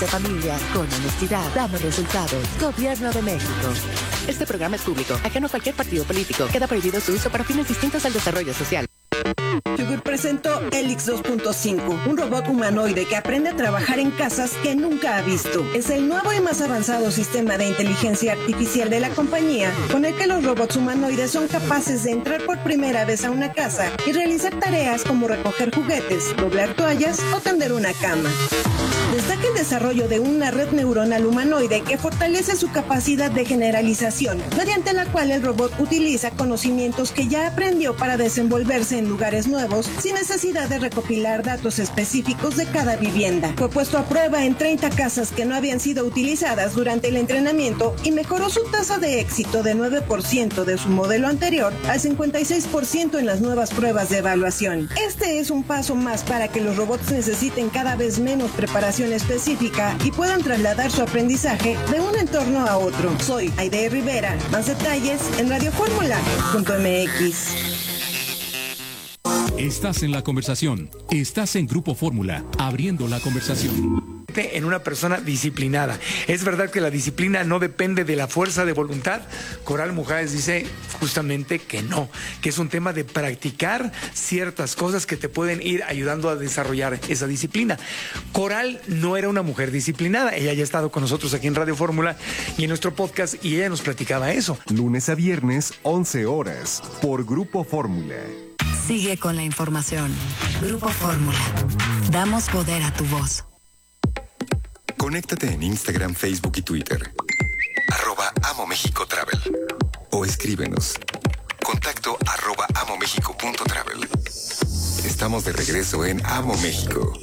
de familia, con honestidad, damos resultados. Gobierno de México. Este programa es público, ajeno a cualquier partido político. Queda prohibido su uso para fines distintos al desarrollo social. Yugur presentó Helix 2.5, un robot humanoide que aprende a trabajar en casas que nunca ha visto. Es el nuevo y más avanzado sistema de inteligencia artificial de la compañía, con el que los robots humanoides son capaces de entrar por primera vez a una casa y realizar tareas como recoger juguetes, doblar toallas o tender una cama. Destaca el desarrollo de una red neuronal humanoide que fortalece su capacidad de generalización, mediante la cual el robot utiliza conocimientos que ya aprendió para desenvolverse en lugares nuevos sin necesidad de recopilar datos específicos de cada vivienda. Fue puesto a prueba en 30 casas que no habían sido utilizadas durante el entrenamiento y mejoró su tasa de éxito de 9% de su modelo anterior al 56% en las nuevas pruebas de evaluación. Este es un paso más para que los robots necesiten cada vez menos preparación específica y puedan trasladar su aprendizaje de un entorno a otro. Soy Aide Rivera. Más detalles en radioformula.mx. Estás en la conversación. Estás en Grupo Fórmula, abriendo la conversación. En una persona disciplinada. Es verdad que la disciplina no depende de la fuerza de voluntad. Coral Mujáez dice justamente que no, que es un tema de practicar ciertas cosas que te pueden ir ayudando a desarrollar esa disciplina. Coral no era una mujer disciplinada. Ella ya ha estado con nosotros aquí en Radio Fórmula y en nuestro podcast y ella nos platicaba eso. Lunes a viernes, 11 horas, por Grupo Fórmula. Sigue con la información. Grupo Fórmula. Damos poder a tu voz. Conéctate en Instagram, Facebook y Twitter. @Amo México Travel. O escríbenos. Contacto @amomexico.travel. Estamos de regreso en Amo México.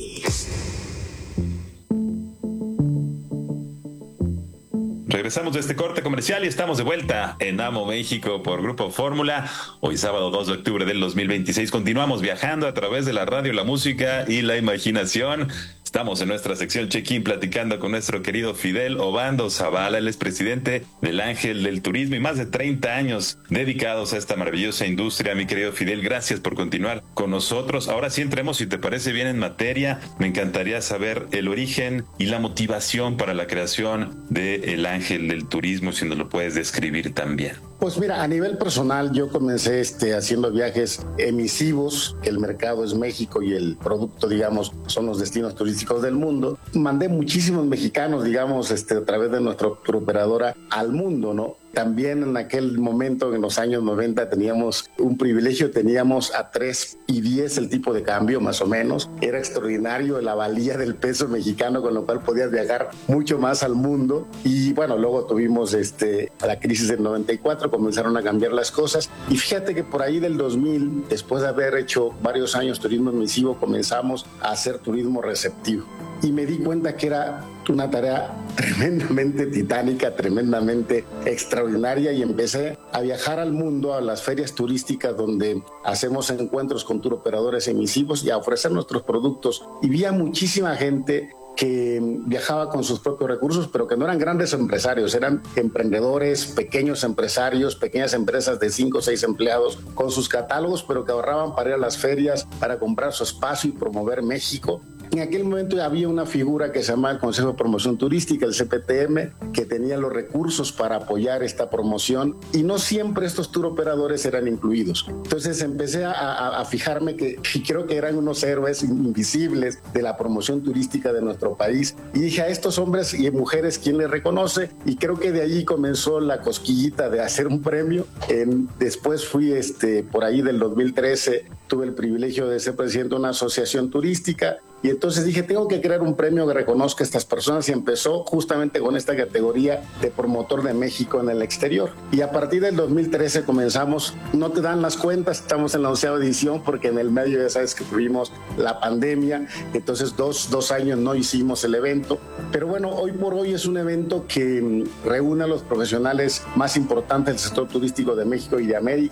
Regresamos de este corte comercial y estamos de vuelta en Amo México por Grupo Fórmula. Hoy sábado 2 de octubre del 2026 continuamos viajando a través de la radio, la música y la imaginación. Estamos en nuestra sección Check-in platicando con nuestro querido Fidel Obando Zavala. Él es presidente del Ángel del Turismo y más de 30 años dedicados a esta maravillosa industria. Mi querido Fidel, gracias por continuar con nosotros. Ahora sí entremos, si te parece bien, en materia. Me encantaría saber el origen y la motivación para la creación del Ángel del Turismo, si nos lo puedes describir también. Pues mira, a nivel personal yo comencé haciendo viajes emisivos, que el mercado es México y el producto, digamos, son los destinos turísticos del mundo. Mandé muchísimos mexicanos, digamos, a través de nuestra turoperadora al mundo, ¿no? También en aquel momento, en los años 90, teníamos un privilegio, teníamos a 3.10 el tipo de cambio, más o menos. Era extraordinario la valía del peso mexicano, con lo cual podías viajar mucho más al mundo. Y bueno, luego tuvimos la crisis del 94, comenzaron a cambiar las cosas. Y fíjate que por ahí del 2000, después de haber hecho varios años turismo emisivo, comenzamos a hacer turismo receptivo. Y me di cuenta que era una tarea tremendamente titánica, tremendamente extraordinaria, y empecé a viajar al mundo, a las ferias turísticas donde hacemos encuentros con turoperadores emisivos y a ofrecer nuestros productos. Y vi a muchísima gente que viajaba con sus propios recursos, pero que no eran grandes empresarios, eran emprendedores, pequeños empresarios, pequeñas empresas de 5 o 6 empleados con sus catálogos, pero que ahorraban para ir a las ferias, para comprar su espacio y promover México. En aquel momento había una figura que se llamaba el Consejo de Promoción Turística, el CPTM, que tenía los recursos para apoyar esta promoción, y no siempre estos turoperadores eran incluidos. Entonces empecé a fijarme que creo que eran unos héroes invisibles de la promoción turística de nuestro país, y dije, a estos hombres y mujeres, ¿quién les reconoce? Y creo que de allí comenzó la cosquillita de hacer un premio. Después fui, por ahí del 2013, tuve el privilegio de ser presidente de una asociación turística. Y entonces dije, tengo que crear un premio que reconozca a estas personas, y empezó justamente con esta categoría de promotor de México en el exterior. Y a partir del 2013 comenzamos, no te dan las cuentas, estamos en la 11ª edición porque en el medio ya sabes que tuvimos la pandemia, entonces dos años no hicimos el evento. Pero bueno, hoy por hoy es un evento que reúne a los profesionales más importantes del sector turístico de México y de América.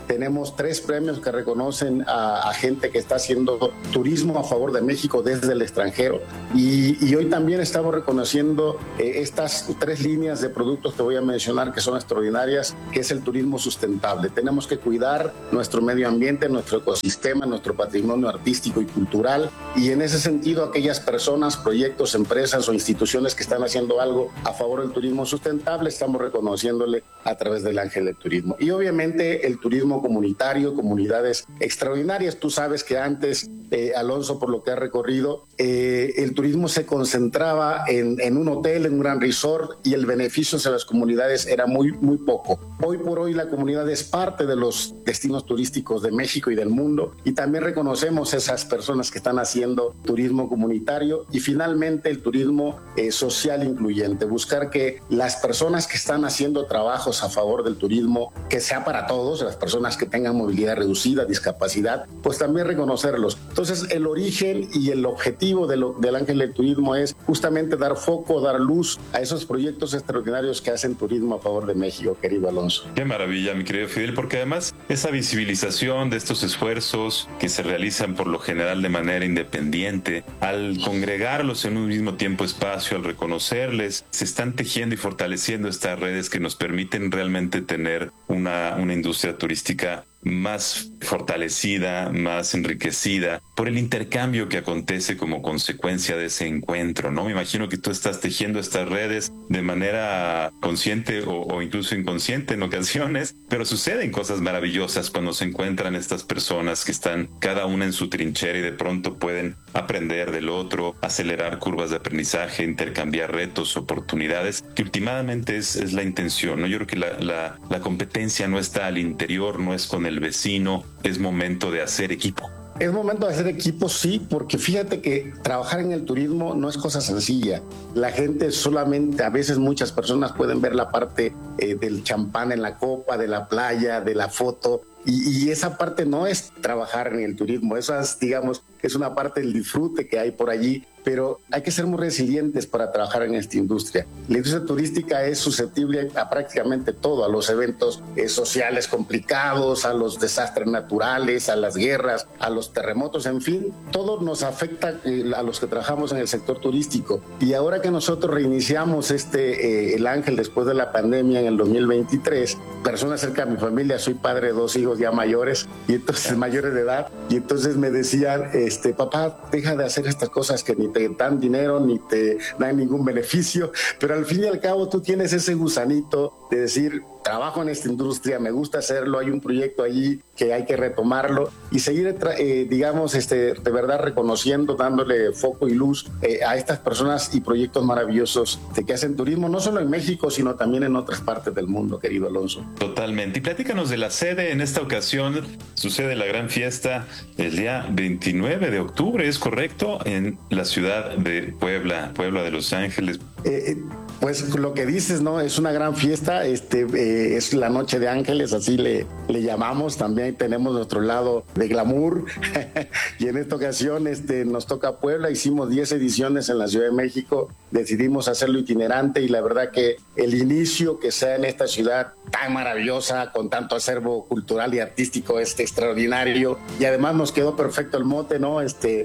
Tenemos 3 premios que reconocen a gente que está haciendo turismo a favor de México desde el extranjero. Y hoy también estamos reconociendo estas 3 líneas de productos que voy a mencionar que son extraordinarias, que es el turismo sustentable. Tenemos que cuidar nuestro medio ambiente, nuestro ecosistema, nuestro patrimonio artístico y cultural. Y en ese sentido, aquellas personas, proyectos, empresas o instituciones que están haciendo algo a favor del turismo sustentable, estamos reconociéndole a través del Ángel del Turismo. Y obviamente el turismo comunitario, comunidades extraordinarias. Tú sabes que antes, Alonso, por lo que ha recorrido, el turismo se concentraba en un hotel, en un gran resort, y el beneficio hacia las comunidades era muy poco. Hoy por hoy la comunidad es parte de los destinos turísticos de México y del mundo, y también reconocemos esas personas que están haciendo turismo comunitario. Y finalmente el turismo social incluyente, buscar que las personas que están haciendo trabajos a favor del turismo, que sea para todos, las personas que tengan movilidad reducida, discapacidad, pues también reconocerlos. Entonces el origen y el objetivo del Ángel del Turismo es justamente dar foco, dar luz a esos proyectos extraordinarios que hacen turismo a favor de México, querido Alonso. Qué maravilla, mi querido Fidel, porque además esa visibilización de estos esfuerzos que se realizan por lo general de manera independiente, al congregarlos en un mismo tiempo espacio, al reconocerles, se están tejiendo y fortaleciendo estas redes que nos permiten realmente tener una industria turística más fortalecida, más enriquecida por el intercambio que acontece como consecuencia de ese encuentro, ¿no? Me imagino que tú estás tejiendo estas redes de manera consciente o incluso inconsciente en ocasiones, pero suceden cosas maravillosas cuando se encuentran estas personas que están cada una en su trinchera y de pronto pueden aprender del otro, acelerar curvas de aprendizaje, intercambiar retos, oportunidades, que últimamente es la intención, ¿no? Yo creo que la competencia no está al interior, no es con el vecino, es momento de hacer equipo. Es momento de hacer equipo, sí, porque fíjate que trabajar en el turismo no es cosa sencilla. La gente solamente, a veces muchas personas pueden ver la parte del champán en la copa, de la playa, de la foto, y esa parte no es trabajar en el turismo. Eso es, digamos, es una parte del disfrute que hay por allí, pero hay que ser muy resilientes para trabajar en esta industria. La industria turística es susceptible a prácticamente todo, a los eventos sociales complicados, a los desastres naturales, a las guerras, a los terremotos, en fin, todo nos afecta a los que trabajamos en el sector turístico. Y ahora que nosotros reiniciamos el Ángel después de la pandemia en el 2023, personas cerca de mi familia, soy padre de 2 hijos ya mayores, y entonces mayores de edad, y entonces me decían, papá, deja de hacer estas cosas que ni te dan dinero ni te dan ningún beneficio, pero al fin y al cabo tú tienes ese gusanito de decir, trabajo en esta industria, me gusta hacerlo, hay un proyecto allí que hay que retomarlo y seguir, digamos, de verdad reconociendo, dándole foco y luz a estas personas y proyectos maravillosos que hacen turismo, no solo en México, sino también en otras partes del mundo, querido Alonso. Totalmente. Y platícanos de la sede. En esta ocasión sucede la gran fiesta el día 29 de octubre, ¿es correcto? En la ciudad de Puebla de Los Ángeles. Pues lo que dices, ¿no? Es una gran fiesta, es la Noche de Ángeles, así le llamamos. También tenemos nuestro lado de glamour y en esta ocasión nos toca Puebla. Hicimos 10 ediciones en la Ciudad de México, decidimos hacerlo itinerante y la verdad que el inicio que sea en esta ciudad tan maravillosa, con tanto acervo cultural y artístico, es extraordinario y además nos quedó perfecto el mote, ¿no?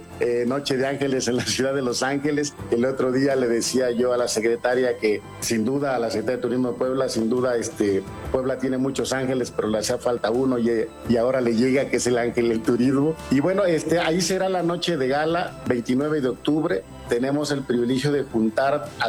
Noche de Ángeles en la Ciudad de Los Ángeles. El otro día le decía yo a la secretaria que sin duda, a la Secretaría de Turismo de Puebla, sin duda Puebla tiene muchos ángeles, pero le hace falta uno y ahora le llega, que es el Ángel del Turismo. Y bueno, ahí será la noche de gala, 29 de octubre. Tenemos el privilegio de juntar a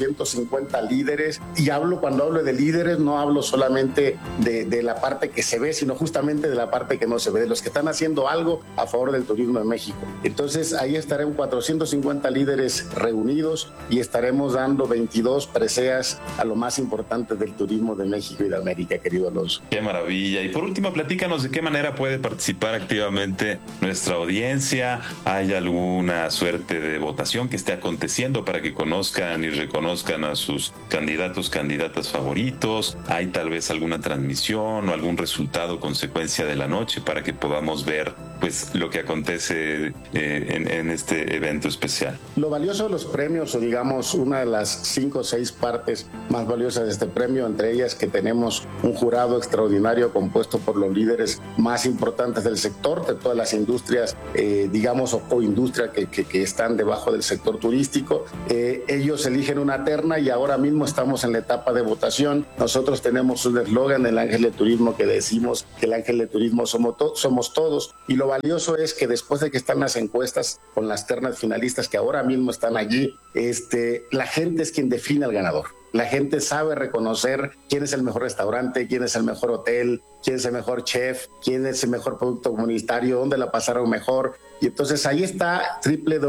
450 líderes y cuando hablo de líderes no hablo solamente de la parte que se ve, sino justamente de la parte que no se ve, de los que están haciendo algo a favor del turismo de México. Entonces ahí estarán 450 líderes reunidos y estaremos dando 22 preseas a lo más importante del turismo de México y de América, querido Alonso. Qué maravilla. Y por último, platícanos de qué manera puede participar activamente nuestra audiencia. ¿Hay alguna suerte de votación que esté aconteciendo para que conozcan y reconozcan a sus candidatas favoritos? ¿Hay tal vez alguna transmisión o algún resultado consecuencia de la noche para que podamos ver pues lo que acontece en este evento especial. Lo valioso de los premios, o digamos una de las 5 o 6 partes más valiosas de este premio, entre ellas que tenemos un jurado extraordinario compuesto por los líderes más importantes del sector, de todas las industrias, digamos, o coindustria que están debajo del sector turístico. Ellos eligen una terna y ahora mismo estamos en la etapa de votación. Nosotros tenemos un eslogan, el Ángel del Turismo, que decimos que el Ángel del Turismo somos todos, y lo valioso es que después de que están las encuestas con las ternas finalistas que ahora mismo están allí, la gente es quien define al ganador. La gente sabe reconocer quién es el mejor restaurante, quién es el mejor hotel, quién es el mejor chef, quién es el mejor producto comunitario, dónde la pasaron mejor. Y entonces ahí está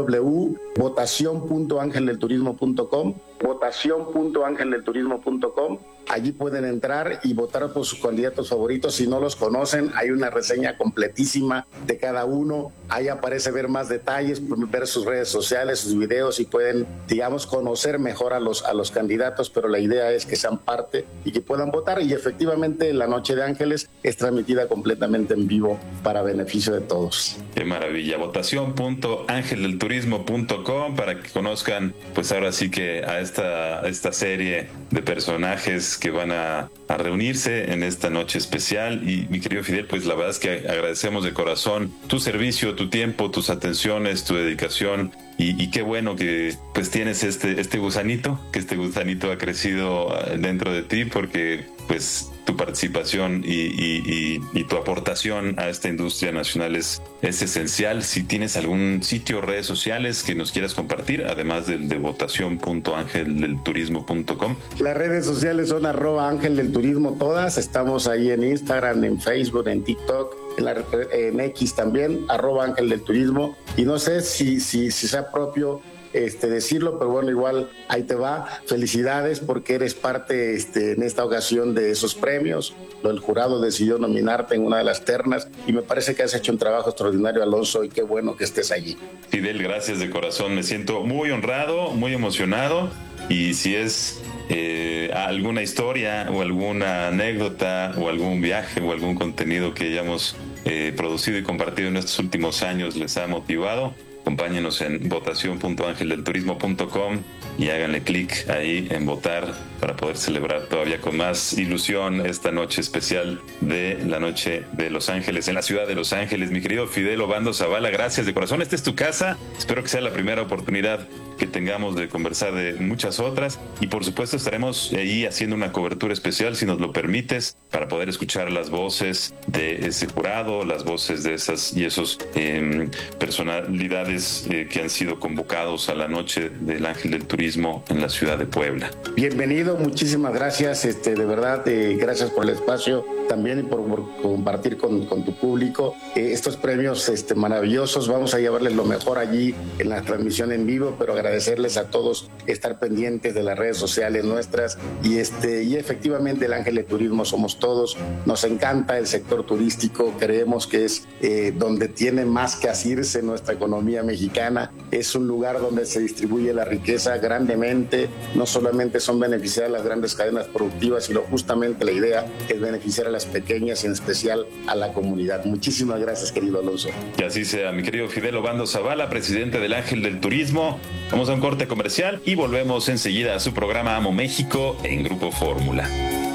www.votacion.angeldelturismo.com, votacion.angeldelturismo.com. Allí pueden entrar y votar por sus candidatos favoritos. Si no los conocen, hay una reseña completísima de cada uno. Ahí aparece ver más detalles, ver sus redes sociales, sus videos, y pueden, digamos, conocer mejor a los candidatos, pero la idea es que sean parte y que puedan votar. Y efectivamente la Noche de Ángeles es transmitida completamente en vivo para beneficio de todos. Qué maravilla. Votación.angeldelturismo.com para que conozcan, pues ahora sí que a esta serie de personajes que van a reunirse en esta noche especial. Y mi querido Fidel, pues la verdad es que agradecemos de corazón tu servicio, tu tiempo, tus atenciones, tu dedicación, y qué bueno que pues tienes este gusanito, que este gusanito ha crecido dentro de ti, porque pues tu participación y tu aportación a esta industria nacional es esencial. Si tienes algún sitio o redes sociales que nos quieras compartir, además del de votación.angeldelturismo.com. Las redes sociales son @angeldelturismo todas. Estamos ahí en Instagram, en Facebook, en TikTok, en X también, @angeldelturismo. Y no sé si sea propio decirlo, pero bueno, igual ahí te va. Felicidades porque eres parte en esta ocasión de esos premios. El jurado decidió nominarte en una de las ternas y me parece que has hecho un trabajo extraordinario, Alonso, y qué bueno que estés allí. Fidel, gracias de corazón. Me siento muy honrado, muy emocionado, y si es alguna historia o alguna anécdota o algún viaje o algún contenido que hayamos producido y compartido en estos últimos años les ha motivado, acompáñenos en votación.angeldelturismo.com y háganle clic ahí en votar para poder celebrar todavía con más ilusión esta noche especial de la Noche de Los Ángeles en la ciudad de Los Ángeles. Mi querido Fidel Obando Zavala, gracias de corazón. Esta es tu casa. Espero que sea la primera oportunidad que tengamos de conversar de muchas otras, y por supuesto estaremos ahí haciendo una cobertura especial, si nos lo permites, para poder escuchar las voces de ese jurado, las voces de esos personalidades que han sido convocados a la Noche del Ángel del Turismo en la ciudad de Puebla. Bienvenido, muchísimas gracias, de verdad, gracias por el espacio también y por compartir con tu público estos premios maravillosos. Vamos a llevarles lo mejor allí en la transmisión en vivo, pero agradecerles a todos estar pendientes de las redes sociales nuestras, y efectivamente el Ángel de Turismo somos todos. Nos encanta el sector turístico, creemos que es donde tiene más que asirse nuestra economía mexicana. Es un lugar donde se distribuye la riqueza grandemente. No solamente son beneficiadas las grandes cadenas productivas, sino justamente la idea es beneficiar a las pequeñas y en especial a la comunidad. Muchísimas gracias, querido Alonso. Que así sea, mi querido Fidel Obando Zavala, presidente del Ángel del Turismo. Vamos a un corte comercial y volvemos enseguida a su programa Amo México en Grupo Fórmula.